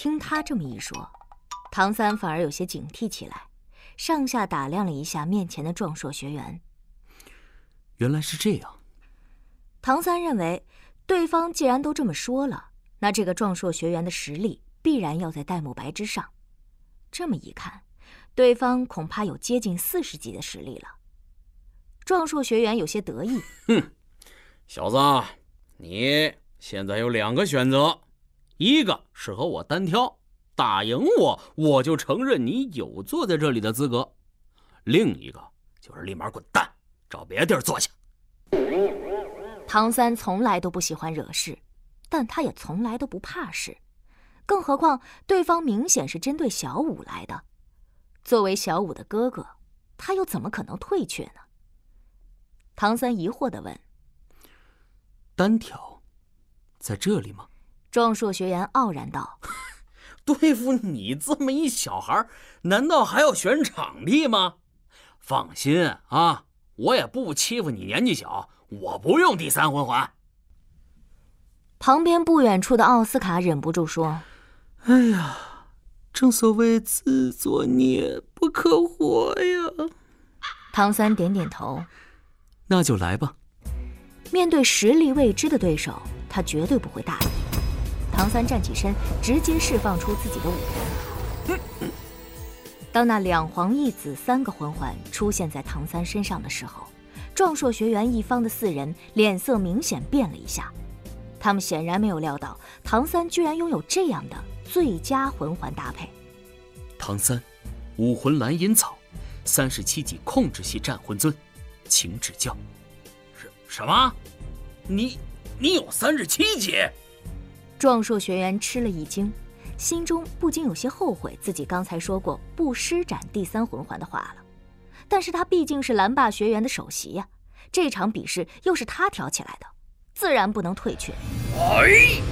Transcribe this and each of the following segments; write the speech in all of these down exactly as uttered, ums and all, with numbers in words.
听他这么一说，唐三反而有些警惕起来，上下打量了一下面前的壮硕学员。 原来是这样。 唐三认为，对方既然都这么说了，那这个壮硕学员的实力必然要在戴沐白之上。这么一看，对方恐怕有接近四十级的实力了。壮硕学员有些得意：“ 哼，小子，你现在有两个选择，一个是和我单挑，打赢我，我就承认你有坐在这里的资格；另一个就是立马滚蛋，找别的地儿坐下。” 唐三从来都不喜欢惹事，但他也从来都不怕事，更何况对方明显是针对小舞来的。作为小舞的哥哥，他又怎么可能退却呢？唐三疑惑地问：“ 单挑，在这里吗？” 壮硕学员傲然道：“ 对付你这么一小孩，难道还要选场地吗？放心啊，我也不欺负你年纪小，我不用第三魂环。” 旁边不远处的奥斯卡忍不住说：“ 哎呀，正所谓自作孽不可活呀。” 唐三点点头：“ 那就来吧。” 面对实力未知的对手，他绝对不会大意。唐三站起身，直接释放出自己的武魂。当那两黄一紫三个魂环出现在唐三身上的时候，壮硕学员一方的四人脸色明显变了一下。他们显然没有料到唐三居然拥有这样的最佳魂环搭配。 唐三，武魂蓝银草，三十七级控制系战魂尊，请指教。 什什么？你你有三十七级？ 壮硕学员吃了一惊，心中不禁有些后悔自己刚才说过不施展第三魂环的话了。但是他毕竟是蓝霸学员的首席呀、啊，这场比试又是他挑起来的，自然不能退却。 哎！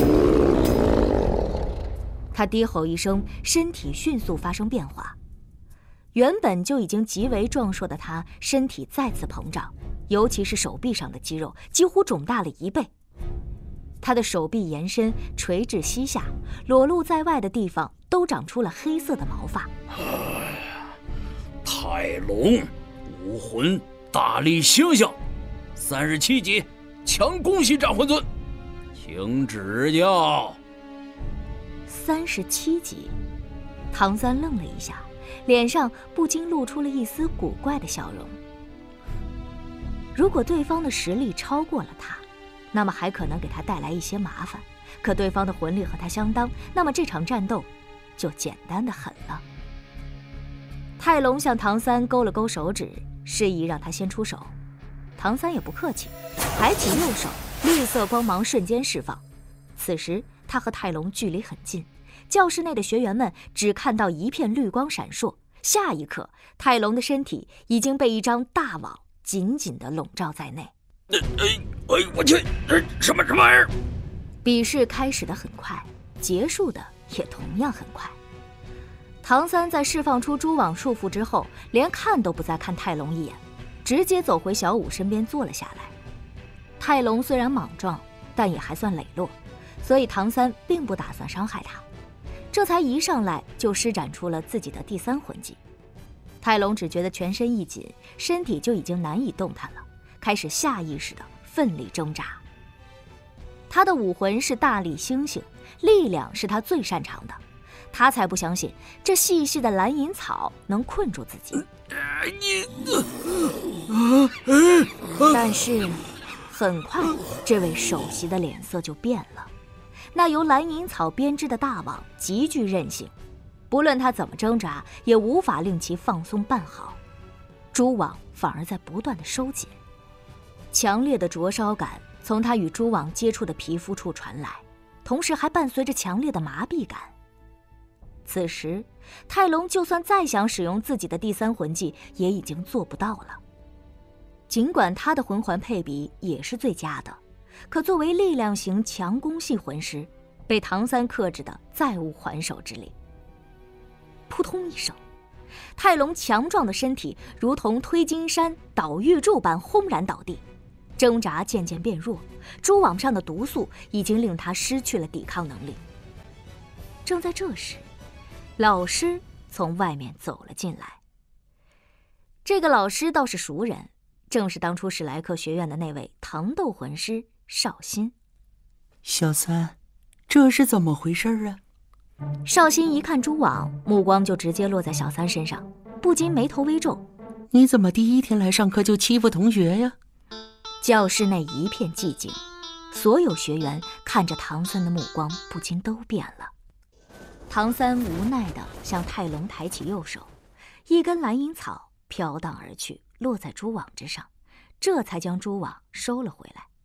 他低吼一声，身体迅速发生变化。原本就已经极为壮硕的他，身体再次膨胀，尤其是手臂上的肌肉几乎肿大了一倍。他的手臂延伸垂至膝下，裸露在外的地方都长出了黑色的毛发。 泰龙，武魂大力星星，三十七级强攻系战魂尊，请指教。 三十七级，唐三愣了一下，脸上不禁露出了一丝古怪的笑容。如果对方的实力超过了他，那么还可能给他带来一些麻烦，可对方的魂力和他相当，那么这场战斗就简单的很了。泰龙向唐三勾了勾手指，示意让他先出手。唐三也不客气，抬起右手，绿色光芒瞬间释放。此时他和泰龙距离很近，教室内的学员们只看到一片绿光闪烁，下一刻泰龙的身体已经被一张大网紧紧地笼罩在内。 哎哎哎！我去，什么什么玩意儿？ 比试开始的很快，结束的也同样很快。唐三在释放出蛛网束缚之后，连看都不再看泰龙一眼，直接走回小舞身边坐了下来。泰龙虽然莽撞，但也还算磊落，所以唐三并不打算伤害他，这才一上来就施展出了自己的第三魂技。泰龙只觉得全身一紧，身体就已经难以动弹了，开始下意识地奋力挣扎。他的武魂是大力星星，力量是他最擅长的，他才不相信这细细的蓝银草能困住自己。但是很快这位首席的脸色就变了，那由蓝银草编织的大网极具韧性，不论他怎么挣扎也无法令其放松半毫，蛛网反而在不断的收紧。强烈的灼烧感从他与蛛网接触的皮肤处传来，同时还伴随着强烈的麻痹感。此时泰龙就算再想使用自己的第三魂技也已经做不到了。尽管他的魂环配比也是最佳的，可作为力量型强攻系魂师，被唐三克制的再无还手之力。扑通一声，泰龙强壮的身体如同推金山倒玉柱般轰然倒地，挣扎渐渐变弱，蛛网上的毒素已经令他失去了抵抗能力。 正在这时，老师从外面走了进来。这个老师倒是熟人，正是当初史莱克学院的那位糖豆魂师绍兴。 小三，这是怎么回事啊？ 绍兴一看蛛网，目光就直接落在小三身上，不禁眉头微皱。 你怎么第一天来上课就欺负同学呀？ 教室内一片寂静，所有学员看着唐三的目光不禁都变了。唐三无奈地向泰隆抬起右手，一根蓝银草飘荡而去，落在蛛网之上，这才将蛛网收了回来。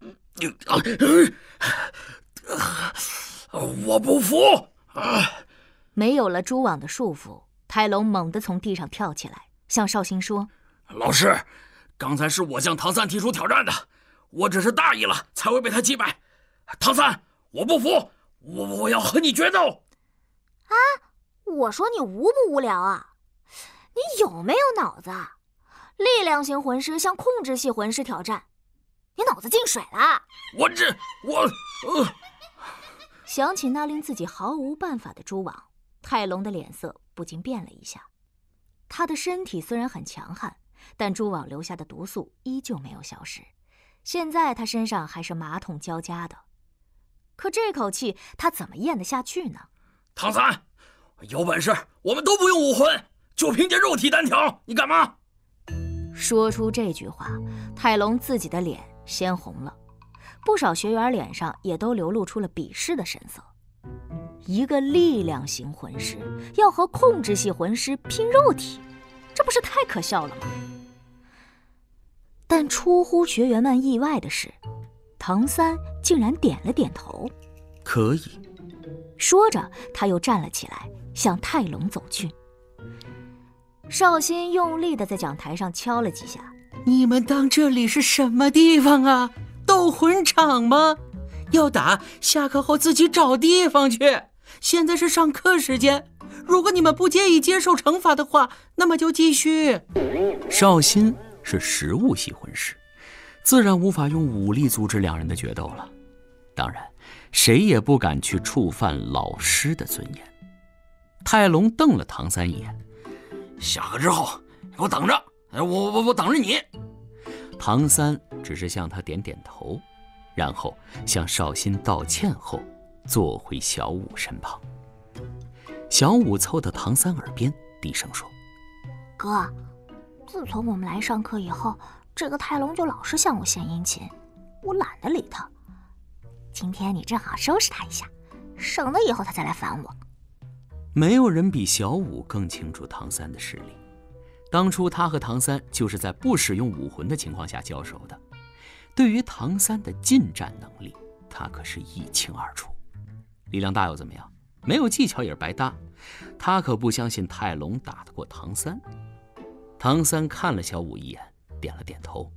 我不服！ 没有了蛛网的束缚，泰隆猛地从地上跳起来，向绍兴说： 老师，刚才是我向唐三提出挑战的，我只是大意了，才会被他击败。唐三，我不服，我我要和你决斗！ 啊，我说你无不无聊啊？你有没有脑子？力量型魂师向控制系魂师挑战，你脑子进水了？ 我这我呃。 想起那令自己毫无办法的蛛网，泰隆的脸色不禁变了一下。他的身体虽然很强悍，但蛛网留下的毒素依旧没有消失，现在他身上还是麻痛交加的。可这口气他怎么咽得下去呢？ 唐三，有本事我们都不用武魂，就凭借肉体单挑，你敢吗？ 说出这句话，泰隆自己的脸鲜红了，不少学员脸上也都流露出了鄙视的神色。一个力量型魂师要和控制系魂师拼肉体，这不是太可笑了吗？但出乎学员们意外的是，唐三竟然点了点头。 可以。 说着，他又站了起来，向泰隆走去。绍兴用力地在讲台上敲了几下。 你们当这里是什么地方啊？斗魂场吗？要打，下课后自己找地方去。现在是上课时间，如果你们不介意接受惩罚的话，那么就继续。 绍兴是食物系魂师，自然无法用武力阻止两人的决斗了。当然，谁也不敢去触犯老师的尊严。泰隆瞪了唐三一眼：“ 下课之后，给我等着！我我我等着你。” 唐三只是向他点点头，然后向绍兴道歉后，坐回小五身旁。小五凑到唐三耳边，低声说：“ 哥，自从我们来上课以后，这个泰隆就老是向我献殷勤，我懒得理他。今天你正好收拾他一下，省得以后他再来烦我。” 没有人比小五更清楚唐三的实力。当初他和唐三就是在不使用武魂的情况下交手的，对于唐三的近战能力，他可是一清二楚。力量大又怎么样？没有技巧也是白搭。他可不相信泰隆打得过唐三。唐三看了小五一眼，点了点头。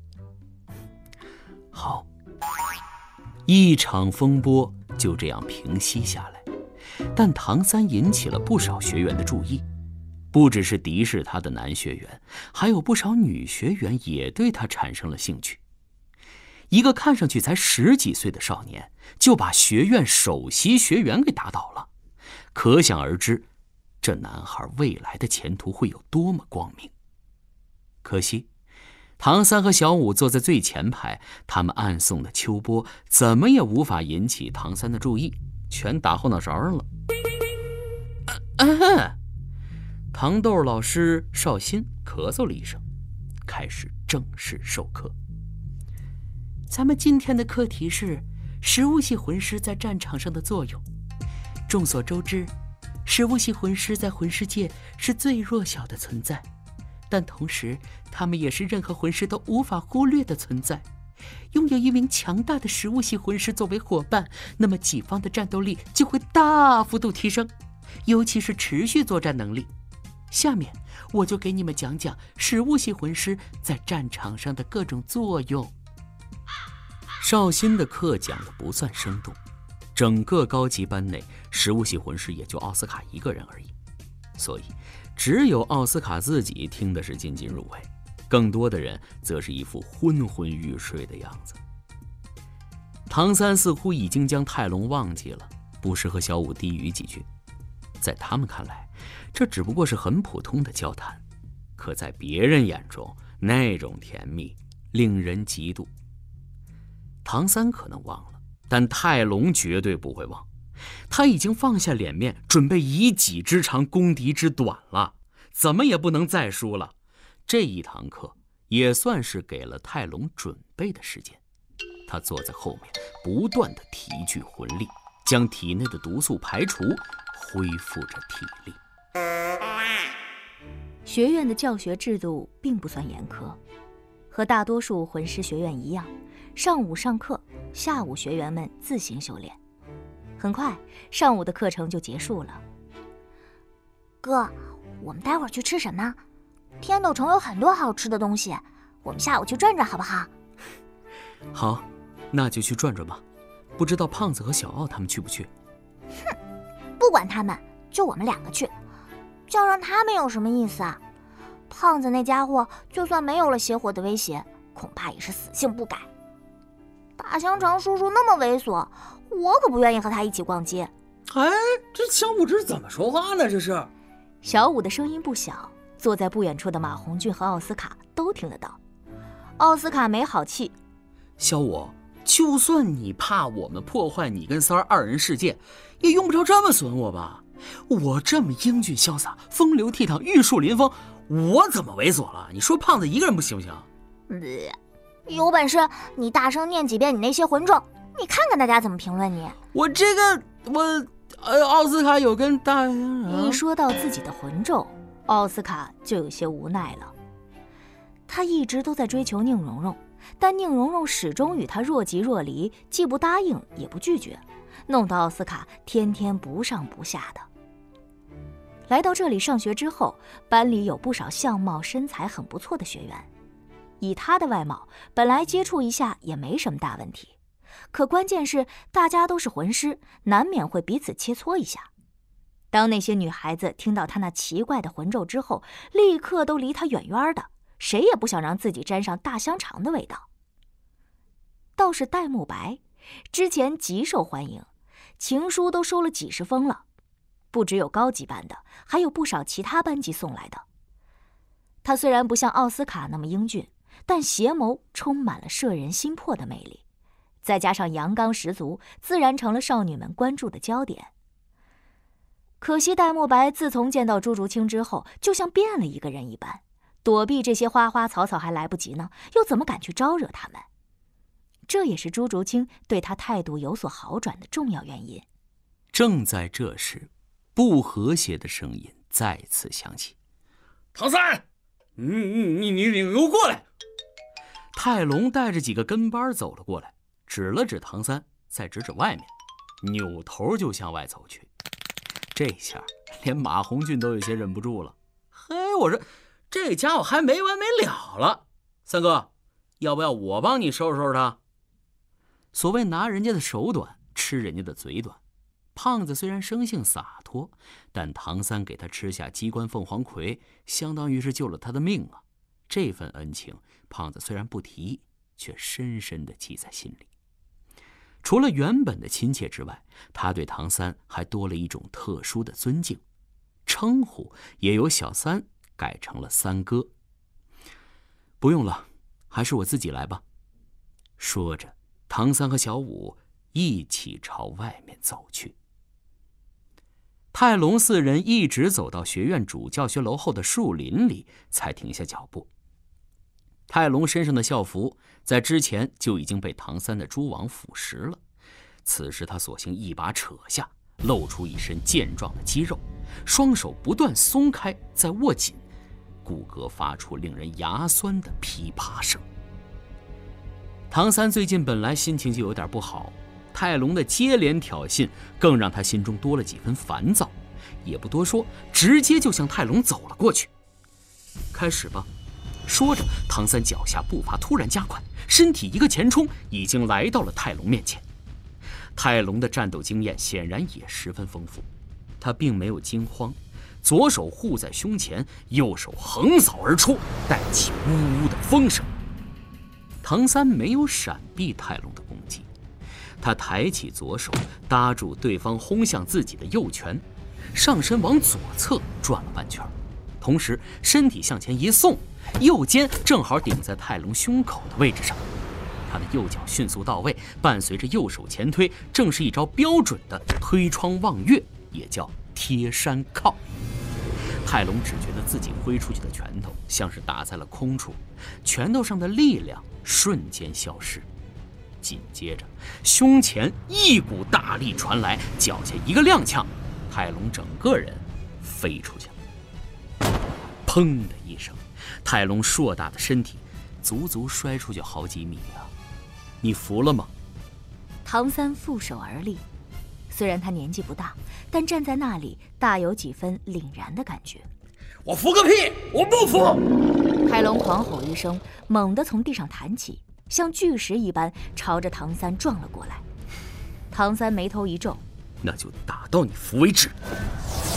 好，一场风波就这样平息下来。但唐三引起了不少学员的注意，不只是敌视他的男学员，还有不少女学员也对他产生了兴趣。一个看上去才十几岁的少年，就把学院首席学员给打倒了，可想而知，这男孩未来的前途会有多么光明。可惜，唐三和小五坐在最前排，他们暗送的秋波怎么也无法引起唐三的注意，全打后脑勺上了。啊啊、糖豆老师绍兴咳嗽了一声，开始正式授课。 咱们今天的课题是食物系魂师在战场上的作用。众所周知，食物系魂师在魂师界是最弱小的存在，但同时他们也是任何魂师都无法忽略的存在。拥有一名强大的食物系魂师作为伙伴，那么己方的战斗力就会大幅度提升，尤其是持续作战能力。下面我就给你们讲讲食物系魂师在战场上的各种作用。 绍兴的课讲的不算生动，整个高级班内食物系魂师也就奥斯卡一个人而已，所以只有奥斯卡自己听的是津津入味，更多的人则是一副昏昏欲睡的样子。唐三似乎已经将泰隆忘记了，不时和小五低语几句。 在他们看来，这只不过是很普通的交谈，可在别人眼中，那种甜蜜令人嫉妒。唐三可能忘了，但泰隆绝对不会忘。他已经放下脸面，准备以己之长攻敌之短了，怎么也不能再输了。这一堂课也算是给了泰隆准备的时间。他坐在后面，不断地提聚魂力，将体内的毒素排除，恢复着体力。 学院的教学制度并不算严苛，和大多数魂师学院一样，上午上课，下午学员们自行修炼。很快，上午的课程就结束了。 哥，我们待会儿去吃什么？天斗城有很多好吃的东西，我们下午去转转好不好？ 好，那就去转转吧。不知道胖子和小奥他们去不去？ 哼，不管他们，就我们两个去。叫让他们有什么意思啊？胖子那家伙就算没有了邪火的威胁，恐怕也是死性不改。大香肠叔叔那么猥琐，我可不愿意和他一起逛街。 哎，这小五这是怎么说话呢？这是。 小五的声音不小，坐在不远处的马红俊和奥斯卡都听得到。奥斯卡没好气： 小五，就算你怕我们破坏你跟三儿二人世界，也用不着这么损我吧？我这么英俊潇洒，风流倜傥，玉树临风，我怎么猥琐了？你说胖子一个人不行不行？ 呃有本事你大声念几遍你那些魂咒，你看看大家怎么评论你。 我这个我呃，奥斯卡有跟大、 一说到自己的魂咒，奥斯卡就有些无奈了。他一直都在追求宁荣荣，但宁荣荣始终与他若即若离，既不答应也不拒绝，弄得奥斯卡天天不上不下的。来到这里上学之后，班里有不少相貌身材很不错的学员。以他的外貌，本来接触一下也没什么大问题，可关键是大家都是魂师，难免会彼此切磋一下。当那些女孩子听到他那奇怪的魂咒之后，立刻都离他远远的，谁也不想让自己沾上大香肠的味道。倒是戴沐白，之前极受欢迎，情书都收了几十封了，不只有高级班的，还有不少其他班级送来的。他虽然不像奥斯卡那么英俊，但邪眸充满了摄人心魄的魅力，再加上阳刚十足，自然成了少女们关注的焦点。可惜戴沐白自从见到朱竹清之后，就像变了一个人一般，躲避这些花花草草还来不及呢，又怎么敢去招惹他们？这也是朱竹清对他态度有所好转的重要原因。 正在这时，不和谐的声音再次响起：“ 唐三，你你你你给我过来！” 泰隆带着几个跟班走了过来，指了指唐三，再指指外面，扭头就向外走去。这下连马红俊都有些忍不住了。 嘿，我说这家伙还没完没了了。三哥，要不要我帮你收拾收拾他？ 所谓拿人家的手短，吃人家的嘴短。胖子虽然生性洒脱，但唐三给他吃下鸡冠凤凰葵，相当于是救了他的命啊。这份恩情，胖子虽然不提，却深深地记在心里。除了原本的亲切之外，他对唐三还多了一种特殊的尊敬，称呼也由小三改成了三哥。不用了，还是我自己来吧。说着，唐三和小五一起朝外面走去。泰隆四人一直走到学院主教学楼后的树林里，才停下脚步。泰隆身上的校服在之前就已经被唐三的蛛网腐蚀了，此时他索性一把扯下，露出一身健壮的肌肉，双手不断松开再握紧，骨骼发出令人牙酸的噼啪声。唐三最近本来心情就有点不好，泰隆的接连挑衅更让他心中多了几分烦躁，也不多说，直接就向泰隆走了过去。开始吧。说着，唐三脚下步伐突然加快，身体一个前冲，已经来到了泰隆面前。泰隆的战斗经验显然也十分丰富，他并没有惊慌，左手护在胸前，右手横扫而出，带起呜呜的风声。唐三没有闪避泰隆的攻击，他抬起左手搭住对方轰向自己的右拳， 上身往左侧转了半圈，同时身体向前一送，右肩正好顶在泰隆胸口的位置上。他的右脚迅速到位，伴随着右手前推，正是一招标准的推窗望月，也叫贴山靠。泰隆只觉得自己挥出去的拳头像是打在了空处，拳头上的力量瞬间消失。紧接着，胸前一股大力传来，脚下一个踉跄，泰隆整个人飞出去了。砰的一声，泰隆硕大的身体足足摔出去好几米啊！你服了吗？ 唐三负手而立，虽然他年纪不大，但站在那里大有几分凛然的感觉。 我服个屁！我不服！ 泰隆狂吼一声，猛地从地上弹起，像巨石一般朝着唐三撞了过来。唐三眉头一皱， 那就打到你服为止。